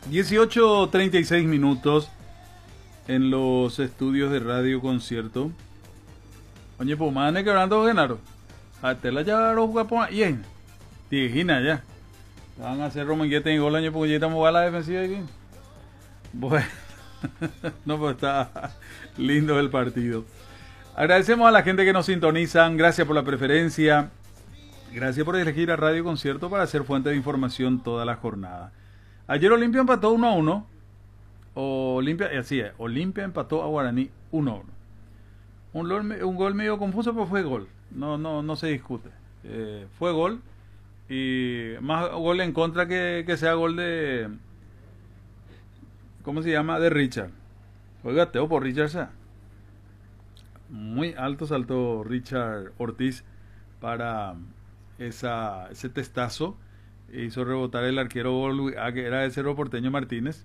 18:36 minutos en los estudios de Radio Concierto. Oye, pues mane quebrando Genaro. Hasta la ya lo juega por ahí. Tijina ya. Van a hacer romanguete y gol año porque ya estamos a la defensiva aquí. Bueno, no, pues está lindo el partido. Agradecemos a la gente que nos sintonizan. Gracias por la preferencia. Gracias por elegir a Radio Concierto para ser fuente de información toda la jornada. Ayer Olimpia empató 1-1. Olimpia empató a Guaraní 1-1. Un gol medio confuso, pero fue gol. No se discute. Fue gol. Y más gol en contra que sea gol de... ¿Cómo se llama? De Richard. Oiga, Teo por Richard Sá. Muy alto saltó Richard Ortiz para ese testazo. Hizo rebotar el arquero que era el Cerro Porteño Martínez.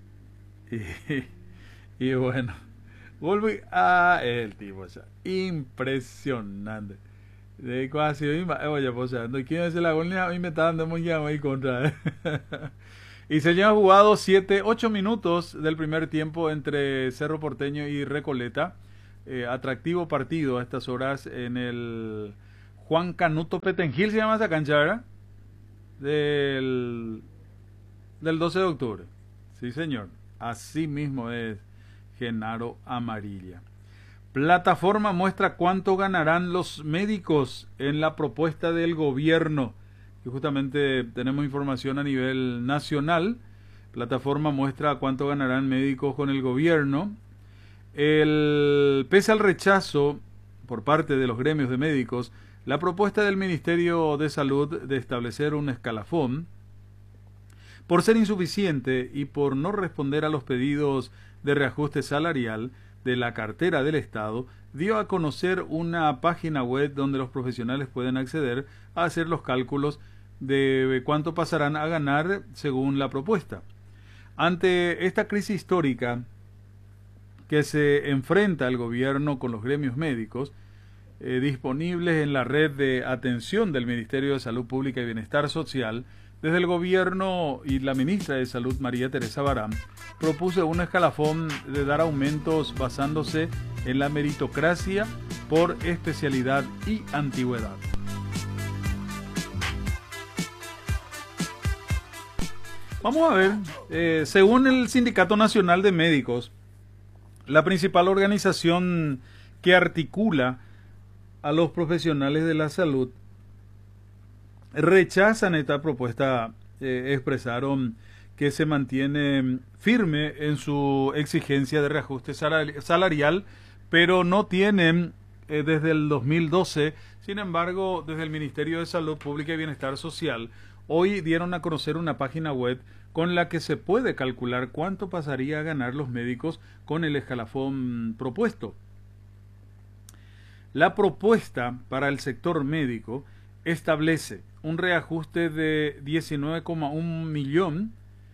Y bueno, volví a el tipo, o sea, impresionante. De casi, oye, pues, o sea, no quiero decir la gol ni a mí me está dando muy llamo ahí contra. Y se llevan jugado 8 minutos del primer tiempo entre Cerro Porteño y Recoleta. Atractivo partido a estas horas en el Juan Canuto Petengil, se llama esa cancha, ¿verdad? Del 12 de octubre. Sí, señor. Así mismo es Genaro Amarilla. Plataforma muestra cuánto ganarán los médicos en la propuesta del gobierno. Y justamente tenemos información a nivel nacional. Plataforma muestra cuánto ganarán médicos con el gobierno. Pese al rechazo por parte de los gremios de médicos, la propuesta del Ministerio de Salud de establecer un escalafón, por ser insuficiente y por no responder a los pedidos de reajuste salarial de la cartera del Estado, dio a conocer una página web donde los profesionales pueden acceder a hacer los cálculos de cuánto pasarán a ganar según la propuesta. Ante esta crisis histórica que se enfrenta el gobierno con los gremios médicos, disponibles en la red de atención del Ministerio de Salud Pública y Bienestar Social, desde el gobierno y la ministra de Salud, María Teresa Barán, propuso un escalafón de dar aumentos basándose en la meritocracia por especialidad y antigüedad. Vamos a ver, según el Sindicato Nacional de Médicos, la principal organización que articula a los profesionales de la salud, rechazan esta propuesta. Expresaron que se mantiene firme en su exigencia de reajuste salarial, pero no tienen desde el 2012. Sin embargo, desde el Ministerio de Salud Pública y Bienestar Social, hoy dieron a conocer una página web con la que se puede calcular cuánto pasaría a ganar los médicos con el escalafón propuesto. La propuesta para el sector médico establece un reajuste de 19,1 millón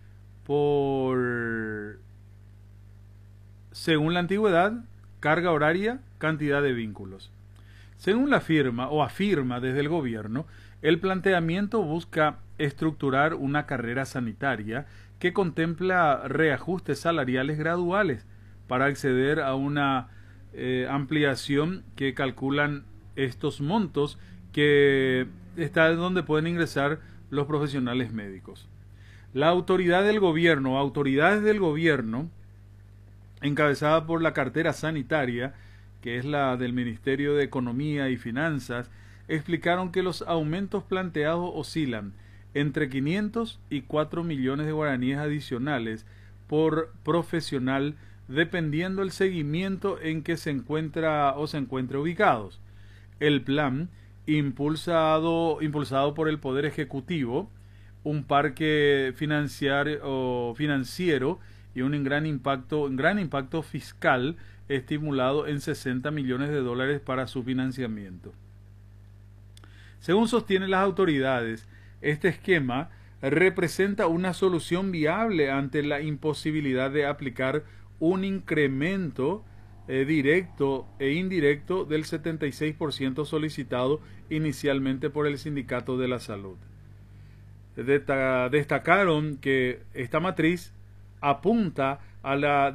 según la antigüedad, carga horaria, cantidad de vínculos. Según la firma o afirma desde el gobierno, el planteamiento busca estructurar una carrera sanitaria que contempla reajustes salariales graduales para acceder a una ampliación que calculan estos montos, que está donde pueden ingresar los profesionales médicos. La autoridad del gobierno, autoridades del gobierno, encabezada por la cartera sanitaria, que es la del Ministerio de Economía y Finanzas, explicaron que los aumentos planteados oscilan entre 500 y 4 millones de guaraníes adicionales por profesional, dependiendo el seguimiento en que se encuentre ubicados. El plan, impulsado por el Poder Ejecutivo, un parque financiero y un gran impacto fiscal estimulado en 60 millones de dólares para su financiamiento. Según sostienen las autoridades, este esquema representa una solución viable ante la imposibilidad de aplicar un incremento directo e indirecto del 76% solicitado inicialmente por el Sindicato de la Salud. Destacaron que esta matriz apunta a la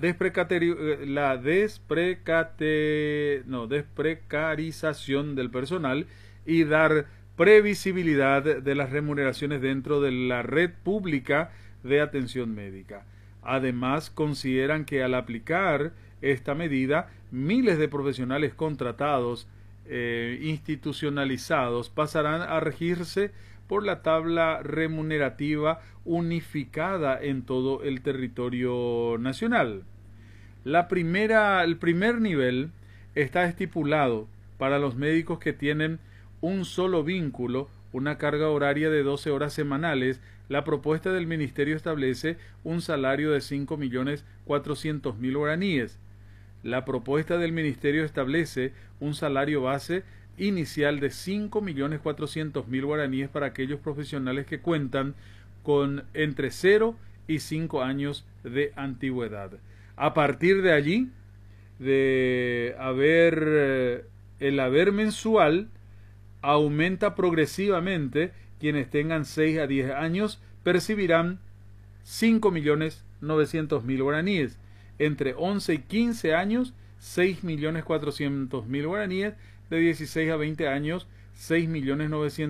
desprecarización del personal y dar previsibilidad de las remuneraciones dentro de la red pública de atención médica. Además, consideran que al aplicar esta medida, miles de profesionales contratados institucionalizados pasarán a regirse por la tabla remunerativa unificada en todo el territorio nacional. El primer nivel está estipulado para los médicos que tienen un solo vínculo, una carga horaria de 12 horas semanales. La propuesta del Ministerio establece un salario de 5.400.000 guaraníes. La propuesta del Ministerio establece un salario base inicial de 5.400.000 guaraníes para aquellos profesionales que cuentan con entre 0 y 5 años de antigüedad. A partir de allí, el haber mensual aumenta progresivamente. Quienes tengan 6 a 10 años percibirán 5.900.000 guaraníes. Entre 11 y 15 años, 6.400.000 guaraníes. De 16 a 20 años, 6.900.000